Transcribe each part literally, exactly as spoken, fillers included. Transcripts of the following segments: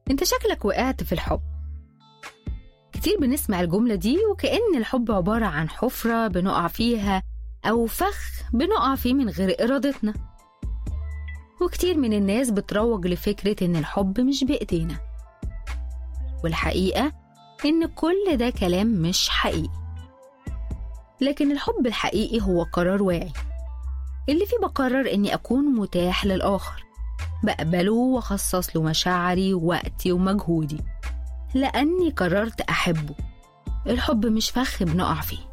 انت شكلك وقعت في الحب. كتير بنسمع الجملة دي وكأن الحب عبارة عن حفرة بنقع فيها أو فخ بنقع فيه من غير إرادتنا. وكتير من الناس بتروج لفكرة إن الحب مش بإيدينا، والحقيقة إن كل ده كلام مش حقيقي. لكن الحب الحقيقي هو قرار واعي، اللي فيه بقرر إني أكون متاح للآخر، بقبله وأخصص له مشاعري ووقتي ومجهودي لأني قررت أحبه. الحب مش فخ بنقع فيه.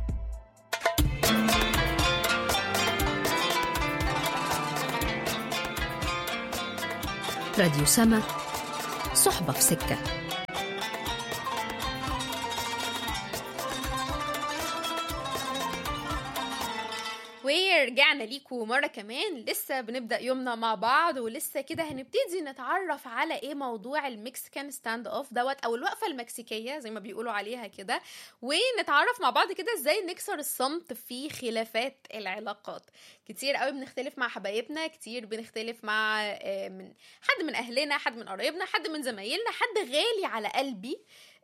راديو سما، صحبة في سكة. ورجعنا ليكم مرة كمان، لسه بنبدأ يومنا مع بعض، ولسه كده هنبتدي نتعرف على ايه موضوع المكسيكان ستاند اوف دوت او الوقفة المكسيكية زي ما بيقولوا عليها كده، ونتعرف مع بعض كده ازاي نكسر الصمت في خلافات العلاقات. كتير قوي بنختلف مع حبايبنا، كتير بنختلف مع من حد من اهلنا، حد من قرايبنا، حد من زمايلنا، حد غالي على قلبي،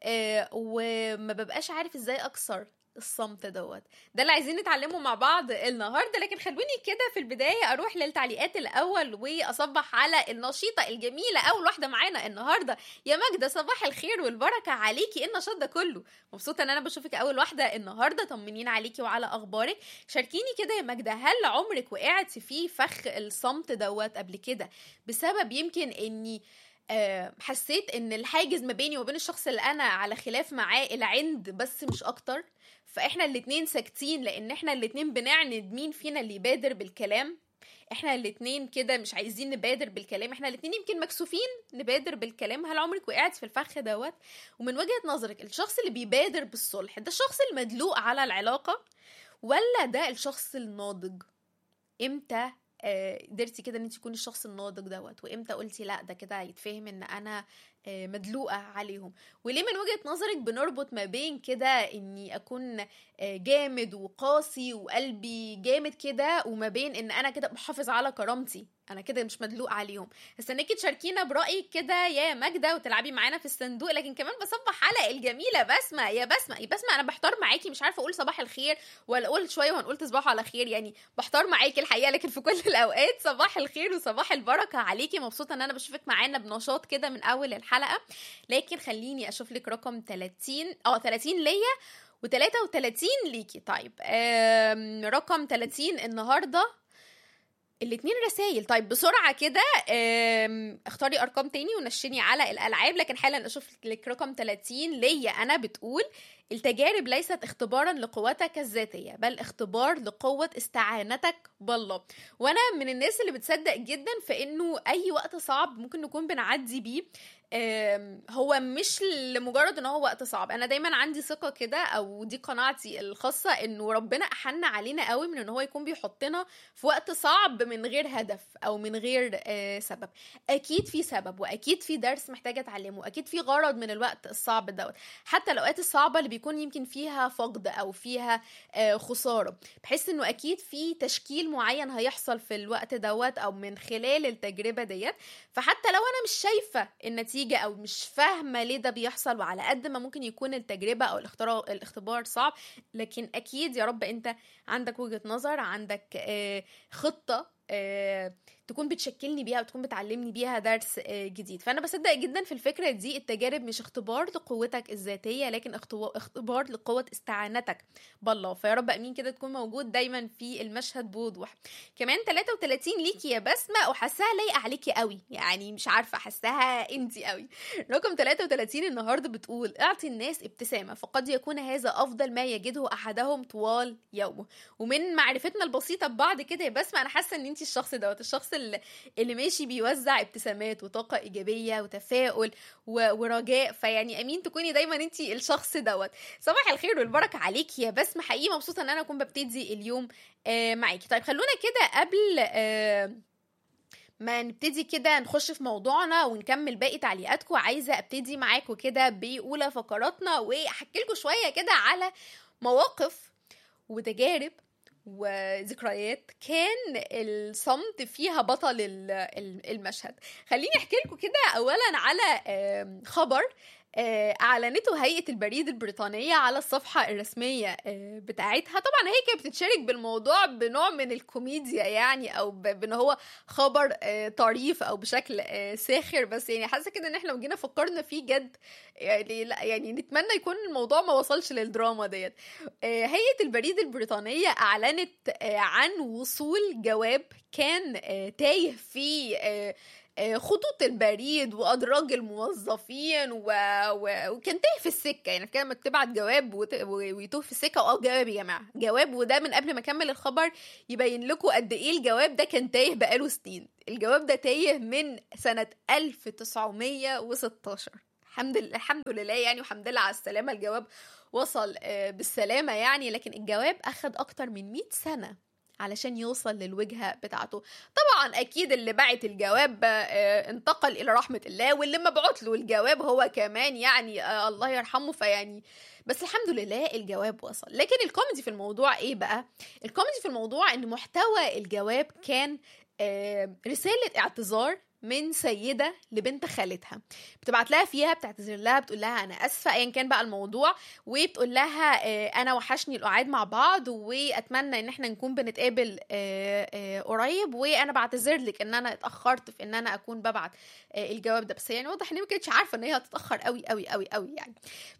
وما ببقاش عارف ازاي اكسر الصمت دوت. ده اللي عايزين نتعلمه مع بعض النهارده. لكن خلوني كده في البدايه اروح للتعليقات الاول واصبح على النشيطه الجميله اول واحده معانا النهارده. يا ماجده، صباح الخير والبركه عليكي، ايه النشاط ده كله؟ مبسوطه ان انا بشوفك اول واحده النهارده. طمنين عليكي وعلى اخبارك. شاركيني كده يا ماجده، هل عمرك وقعتي في فخ الصمت دوت قبل كده بسبب يمكن اني أه حسيت ان الحاجز ما بيني وبين الشخص اللي انا على خلاف معاه العند بس مش اكتر، فاحنا الاتنين ساكتين لان احنا الاتنين بنعند مين فينا اللي يبادر بالكلام؟ احنا الاتنين كده مش عايزين نبادر بالكلام، احنا الاتنين يمكن مكسوفين نبادر بالكلام. هل عمرك وقعت في الفخ دوت؟ ومن وجهة نظرك الشخص اللي بيبادر بالصلح ده الشخص المدلوق على العلاقة ولا ده الشخص الناضج؟ امتى قدرتي كده ان انت تكوني الشخص الناضج دوت، وامتى قلتي لا ده كده يتفهم ان انا مدلوقة عليهم؟ وليه من وجهة نظرك بنربط ما بين كده اني اكون جامد وقاسي وقلبي جامد كده وما بين ان انا كده بحافظ على كرامتي، انا كده مش مدلوق عليهم؟ استناكي تشاركينا برأيك كده يا ماجدة وتلعبي معانا في الصندوق. لكن كمان بصبح على الجميلة بسمة. يا بسمة، يا بسمة انا بحتار معاكي، مش عارفة اقول صباح الخير ولا اقول شوية وهنقول تصبحوا على خير، يعني بحتار معاكي الحقيقة. لكن في كل الاوقات صباح الخير وصباح البركة عليكي. مبسوطة ان انا بشوفك معانا بنشاط كده من اول الحلقة. لكن خليني اشوف لك رقم ثلاثين اه ثلاثين ليا وثلاثة وثلاثين ليكي. طيب رقم ثلاثين النهارده الاتنين رسائل. طيب بسرعة كده اختاري ارقام تاني ونشني على الالعاب. لكن حالا اشوف لك رقم ثلاثين ليا انا، بتقول: التجارب ليست اختبارا لقوتك الذاتية بل اختبار لقوة استعانتك بالله. وانا من الناس اللي بتصدق جدا في انه اي وقت صعب ممكن نكون بنعدي بيه هو مش لمجرد ان هو وقت صعب. انا دايما عندي ثقة كده، او دي قناعتي الخاصة، انه ربنا احن علينا قوي من ان هو يكون بيحطنا في وقت صعب من غير هدف او من غير سبب. اكيد في سبب، واكيد في درس محتاجة اتعلمه، اكيد في غرض من الوقت الصعب دوت. حتى الاوقات الصعبة اللي بيكون يمكن فيها فقد او فيها خسارة، بحس انه اكيد في تشكيل معين هيحصل في الوقت دوت او من خلال التجربة ديت. فحتى لو انا مش شايفة النتيجة او مش فاهمة ليه ده بيحصل، وعلى قد ما ممكن يكون التجربة او الاختبار صعب، لكن اكيد يا رب انت عندك وجهة نظر، عندك خطة تكون بتشكلني بيها وتكون بتعلمني بيها درس جديد. فأنا بصدق جدا في الفكرة دي. التجارب مش اختبار لقوتك الذاتية لكن اختبار لقوة استعانتك بالله. فيا رب أمين كده تكون موجود دايما في المشهد بوضوح. كمان ثلاثة وثلاثين ليكي يا بسمة، وحسها لايقة عليكي قوي، يعني مش عارفة، حسها انتي قوي. رقم ثلاثة وثلاثين النهاردة بتقول: اعطي الناس ابتسامة فقد يكون هذا أفضل ما يجده أحدهم طوال يومه. ومن معرفتنا البسيطة ببعض كده يا بسمة، أنا حاسة ان انتي الشخص دوت، الشخص اللي ماشي بيوزع ابتسامات وطاقة إيجابية وتفاؤل ورجاء. فيعني أمين تكوني دايما انتي الشخص دوت. صباح الخير والبركة عليكي يا بسمة. حقيقي مبسوطة ان انا اكون ببتدي اليوم آه معاكي. طيب خلونا كده قبل آه ما نبتدي كده نخش في موضوعنا ونكمل باقي تعليقاتكم، عايزة ابتدي معاكم كده بأولى فقراتنا، واحكي لكم شوية كده على مواقف وتجارب وذكريات كان الصمت فيها بطل المشهد. خليني احكي لكم كده اولا على خبر اعلنته هيئة البريد البريطانية على الصفحة الرسمية بتاعتها. طبعا هي كانت بتتشارك بالموضوع بنوع من الكوميديا يعني، او بان هو خبر طريف او بشكل ساخر، بس يعني حاسه كده ان احنا لو جينا فكرنا فيه جد يعني لا يعني نتمنى يكون الموضوع ما وصلش للدراما ديت. هيئة البريد البريطانية اعلنت عن وصول جواب كان تايه في خطوط البريد وادراج الموظفين و... و... وكان تايه في السكه. يعني كده لما تبعت جواب وت... ويتوه في السكه، اه جواب يا جماعه جواب، وده من قبل ما اكمل الخبر يبين لكم قد ايه الجواب ده كان تايه بقاله سنين. الجواب ده تايه من سنه ألف وتسعمية وستاشر. الحمد لله الحمد لله يعني، وحمد لله على السلامه، الجواب وصل بالسلامه يعني. لكن الجواب اخد اكتر من مئة سنه علشان يوصل للوجهة بتاعته. طبعا اكيد اللي بعت الجواب انتقل الى رحمة الله، واللي ما بعت له الجواب هو كمان يعني الله يرحمه. فيعني بس الحمد لله الجواب وصل. لكن الكوميدي في الموضوع ايه بقى؟ الكوميدي في الموضوع ان محتوى الجواب كان رسالة اعتذار من سيدة لبنت خالتها، بتبعت لها فيها بتعتذر لها، بتقول لها انا اسفه ايا كان بقى الموضوع، وبتقول لها انا وحشني القعاد مع بعض واتمنى ان احنا نكون بنتقابل قريب، وانا بعتذر لك ان انا اتاخرت في ان انا اكون ببعت الجواب ده. بس يعني واضح ان هي ما كانتش عارفه ان هي هتتاخر قوي قوي قوي قوي يعني.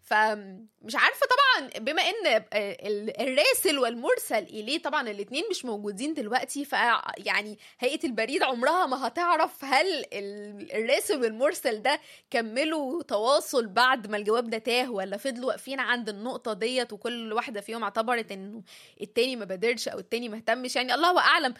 فمش عارفه طبعا بما ان الراسل والمرسل اليه طبعا الاثنين مش موجودين دلوقتي، فيعني هيئه البريد عمرها ما هتعرف هل الراسل والمرسل ده كملوا تواصل بعد ما الجواب ده تاه، ولا فضلوا واقفين عند النقطة ديت وكل واحدة فيهم اعتبرت انه التاني ما بادرش او التاني ما اهتمش. يعني الله اعلم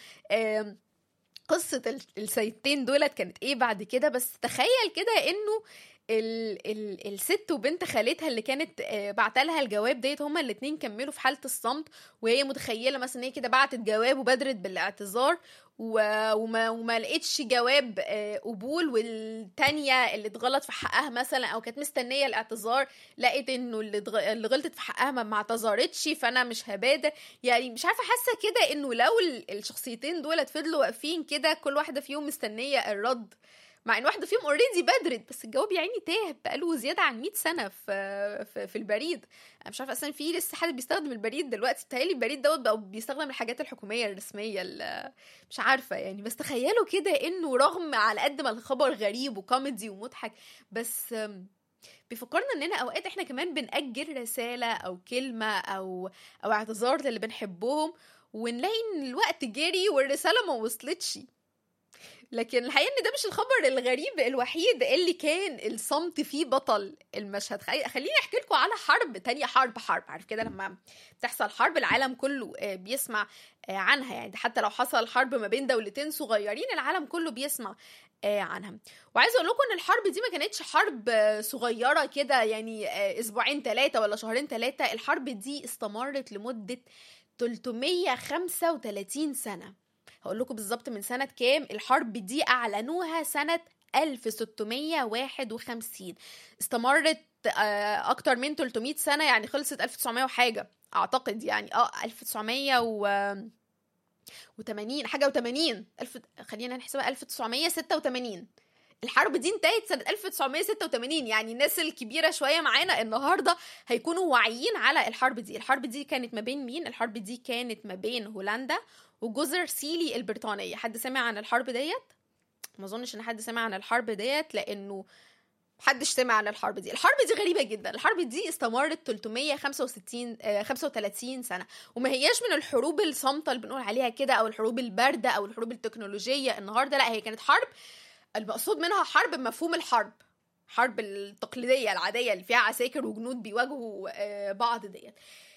قصة السيدتين دولت كانت ايه بعد كده. بس تخيل كده انه ال ال الست وبنت خالتها اللي كانت بعتلها الجواب ديت هما الاتنين كملوا في حالة الصمت، وهي متخيلة مثلا هي كده بعتت جواب وبدرت بالاعتذار وما, وما لقيتش جواب قبول، والتانية اللي اتغلط في حقها مثلا او كانت مستنية الاعتذار لقيت انه اللي غلطت في حقها ما اعتذرتش، فانا مش هبادر. يعني مش عارفة، حاسة كده انه لو الشخصيتين دول فضلوا واقفين كده كل واحدة فيهم مستنية الرد، مع ان واحده فيهم اوريدي بدرت بس الجواب يعني تاه بقاله زياده عن مئة سنه في في, في البريد. انا مش عارفه اصلا في لسه حد بيستخدم البريد دلوقتي؟ بتهيألي البريد دوت بقى بيستخدم الحاجات الحكوميه الرسميه، مش عارفه يعني. بس تخيلوا كده انه رغم على قد ما الخبر غريب وكوميدي ومضحك، بس بيفكرنا اننا اوقات احنا كمان بنأجل رساله او كلمه او او اعتذار للي بنحبهم، ونلاقي ان الوقت جري والرساله ما وصلتش. لكن الحقيقة ان ده مش الخبر الغريب الوحيد اللي كان الصمت فيه بطل المشهد. خليني احكي لكم على حرب تانية، حرب حرب عارف كده لما تحصل حرب العالم كله بيسمع عنها، يعني حتى لو حصل حرب ما بين دولتين صغيرين العالم كله بيسمع عنها. وعايزه اقول لكم ان الحرب دي ما كانتش حرب صغيره كده يعني اسبوعين ثلاثه ولا شهرين ثلاثه. الحرب دي استمرت لمده ثلاثمية وخمسة وثلاثين سنه. هقول لكم بالظبط من سنة كام. الحرب دي أعلنوها سنة ألف وستمية وواحد وخمسين، استمرت أكتر من ثلاثمية سنة، يعني خلصت ألف وتسعمية وحاجة أعتقد، يعني اه ألف وتسعمية وتمانين حاجة وتمانين ألف، خلينا نحسبها ألف وتسعمية وستة وتمانين. الحرب دي انتهت سنة ألف وتسعمية وستة وتمانين. يعني الناس الكبيرة شوية معانا النهاردة هيكونوا واعيين على الحرب دي. الحرب دي كانت ما بين مين؟ الحرب دي كانت ما بين هولندا وجزر سيلي البريطانية. حد سمع عن الحرب ديت؟ ما اظنش ان حد سمع عن الحرب ديت، لانه محدش سمع عن الحرب دي. الحرب دي غريبة جدا. الحرب دي استمرت ثلاثمية وخمسة وثلاثين سنة، وما هياش من الحروب الصامتة اللي بنقول عليها كده او الحروب الباردة او الحروب التكنولوجية النهاردة. لا، هي كانت حرب المقصود منها حرب بمفهوم الحرب، حرب التقليدية العادية اللي فيها عساكر وجنود بيواجهوا بعض ديت.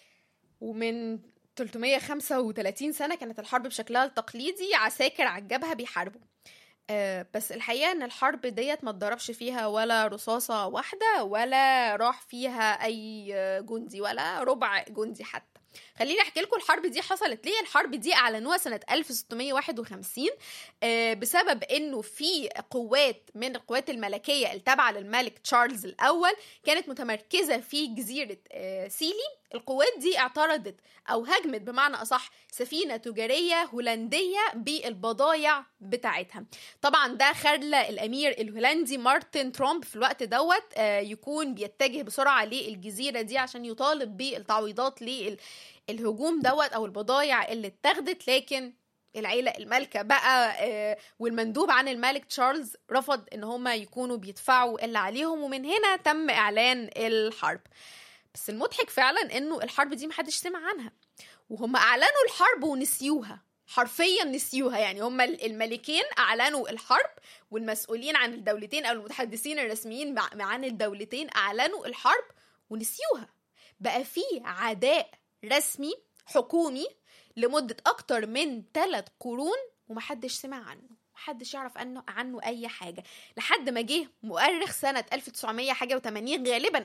ومن ثلاثمية وخمسة وثلاثين سنة كانت الحرب بشكلها التقليدي، عساكر على الجبهة بيحاربوا. أه بس الحقيقة ان الحرب ديت ما اتضربش فيها ولا رصاصة واحدة، ولا راح فيها اي جندي ولا ربع جندي حتى. خليني احكي لكم الحرب دي حصلت ليه. الحرب دي اعلنوها سنة ألف وستمية وواحد وخمسين أه بسبب انه في قوات من القوات الملكية التابعة للملك تشارلز الاول كانت متمركزة في جزيرة أه سيلي القوات دي اعترضت أو هجمت بمعنى أصح سفينة تجارية هولندية بالبضايع بتاعتها. طبعا ده خلى الأمير الهولندي مارتن ترومب في الوقت دوت يكون بيتجه بسرعة للجزيرة دي عشان يطالب بالتعويضات للهجوم دوت أو البضايع اللي اتاخدت، لكن العيلة المالكة بقى والمندوب عن الملك تشارلز رفض ان هما يكونوا بيدفعوا اللي عليهم، ومن هنا تم اعلان الحرب. بس المضحك فعلا انه الحرب دي محدش سمع عنها، وهم اعلنوا الحرب ونسيوها، حرفيا نسيوها. يعني هم الملكين اعلنوا الحرب، والمسؤولين عن الدولتين او المتحدثين الرسميين عن الدولتين اعلنوا الحرب ونسيوها. بقى في عداء رسمي حكومي لمدة أكتر من ثلاث قرون ومحدش سمع عنه، محدش يعرف عنه عنه أي حاجة، لحد ما جه مؤرخ سنة ألف وتسعمية حاجة وتمانين غالبا